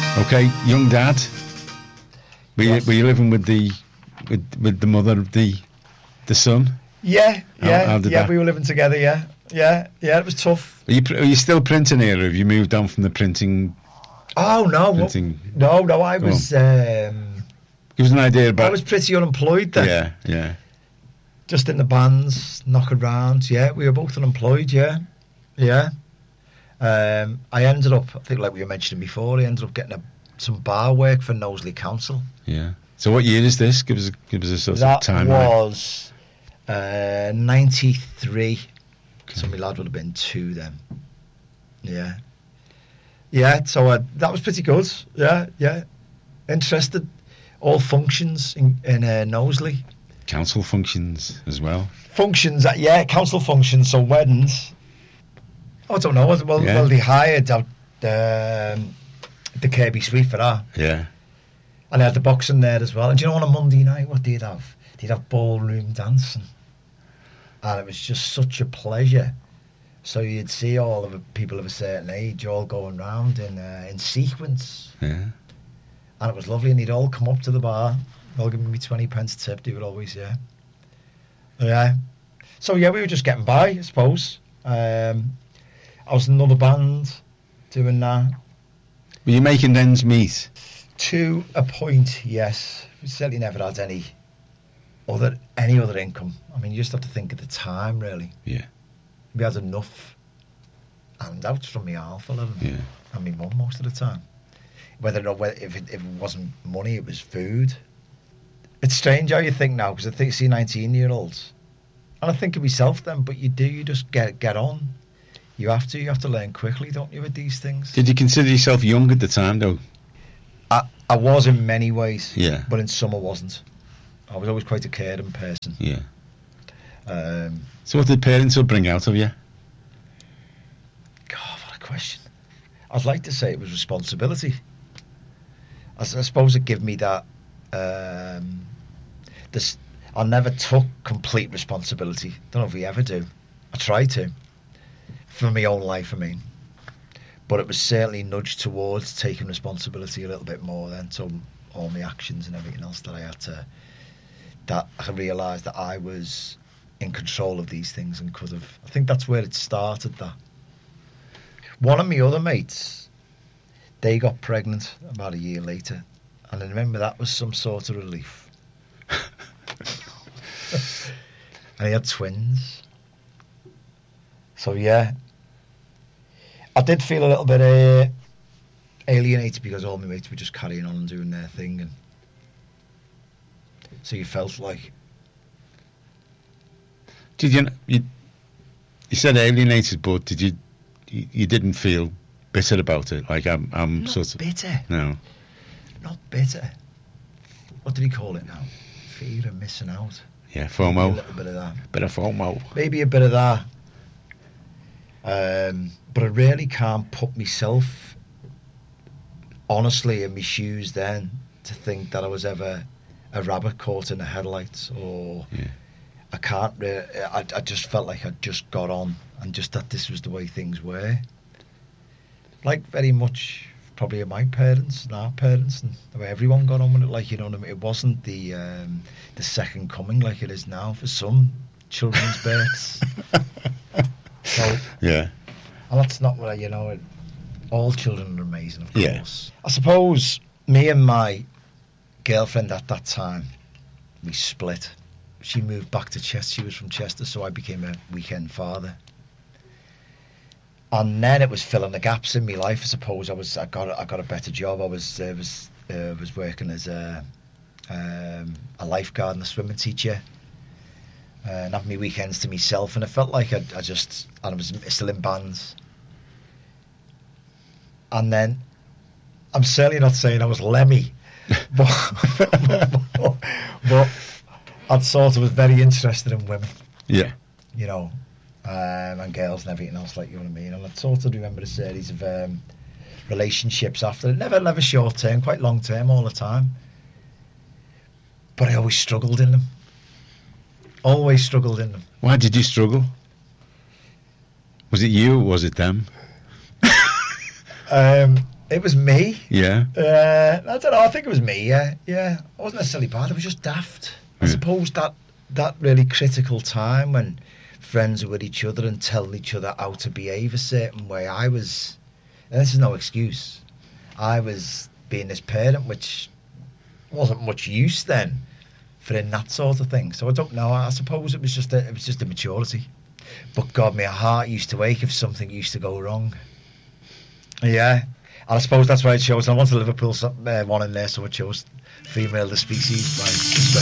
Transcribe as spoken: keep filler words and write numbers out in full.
Okay, young dad. Were you, Yes. were you living with the with with the mother of the the son? Yeah, How- yeah, how did yeah. that- We were living together. Yeah, yeah, yeah. It was tough. Are you pr- are you still printing here? Or have you moved on from the printing? Oh no, what- Printing. no, no. I Go was, um, Give us an idea about. I was pretty unemployed then. yeah, yeah. Just in the bands, knocking around. Yeah, we were both unemployed. Yeah, yeah. Um, I ended up, I think, like we were mentioning before, I ended up getting a, some bar work for Knowsley Council. Yeah. So what year is this? Give us a, give us a sort That of time. was uh, ninety-three. So my lad would have been two then. Yeah. Yeah, so uh, that was pretty good. Yeah, yeah. Interested. All functions in, in uh, Knowsley. Council functions as well. Functions, uh, yeah, council functions, so weddings. Oh, I don't know. Well, Yeah. well they hired out um, the Kirby Suite for that. Yeah. And they had the boxing there as well. And do you know, on a Monday night, what they'd have? They'd have ballroom dancing. And it was just such a pleasure. So you'd see all of the people of a certain age all going round in uh, in sequence. Yeah. And it was lovely. And they'd all come up to the bar. They'll give me twenty pence tip. They would always, yeah. Yeah. So, yeah, we were just getting by, I suppose. Um, I was in another band doing that. Were you making ends meet? To a point, yes. We certainly never had any other any other income. I mean, you just have to think at the time, really. Yeah. We had enough handouts from my half eleven Yeah. and my mum most of the time. Whether or not, whether, if, it, if it wasn't money, it was food. It's strange how you think now, because I think see nineteen-year-olds, and I think of myself then, but you do, you just get get on. You have to, you have to learn quickly, don't you, with these things? Did you consider yourself young at the time, though? I, I was in many ways, Yeah. but in some I wasn't. I was always quite a caring person. Yeah. Um, So what did parents will bring out of you? God, what a question. I'd like to say it was responsibility. I, s- I suppose it gave me that. Um, this, I never took complete responsibility. Don't know if we ever do. I try to. For my own life, I mean. But it was certainly nudged towards taking responsibility a little bit more then. So all my actions and everything else that I had to. That I realised that I was in control of these things and could have. I think that's where it started. That one of my other mates, they got pregnant about a year later, and I remember that was some sort of relief. And he had twins. So yeah, I did feel a little bit uh, alienated because all my mates were just carrying on and doing their thing, and so you felt like. Did you? You, you said alienated, but did you? You, you didn't feel bitter about it? Like I'm, I'm Not sort of. bitter. No. Not bitter. What did he call it now? Fear of missing out. Yeah, Maybe a FOMO. little bit of that. Bit of FOMO. Maybe a bit of that. Um, but I really can't put myself, honestly, in my shoes then to think that I was ever a rabbit caught in the headlights, or Yeah. I can't. Re- I, I just felt like I just got on, and just that this was the way things were. Like very much, probably my parents and our parents, and the way everyone got on with it. Like, you know what I mean? It wasn't the um, the second coming like it is now for some children's births. So, Yeah. and that's not what I, you know. It, all children are amazing, of Yeah. course. I suppose me and my girlfriend at that time, we split. She moved back to Chester. She was from Chester, so I became a weekend father. And then it was filling the gaps in my life. I suppose I was. I got. I got a better job. I was. Uh, was. Uh, was working as a um, a lifeguard and a swimming teacher. Uh, and having my weekends to myself, and I felt like I, I just. And I was still in bands. And then, I'm certainly not saying I was Lemmy, but, but, but I'd sort of was very interested in women, Yeah. you know, um, and girls and everything else, like, you know what I mean. And I sort of remember a series of um, relationships after, never, never short term, quite long term all the time. But I always struggled in them. Always struggled in them. Why did you struggle? Was it you or was it them? Um, It was me. Yeah. Uh, I don't know. I think it was me. Yeah, yeah. I wasn't necessarily bad. It was just daft. I Yeah. suppose that that really critical time when friends are with each other and telling each other how to behave a certain way. I was, and this is no excuse, I was being this parent, which wasn't much use then for in that sort of thing. So I don't know. I suppose it was just a, it was just a maturity. But God, my heart used to ache if something used to go wrong. Yeah. And I suppose that's why it shows. I wanted Liverpool uh, one in there, so it shows female the species by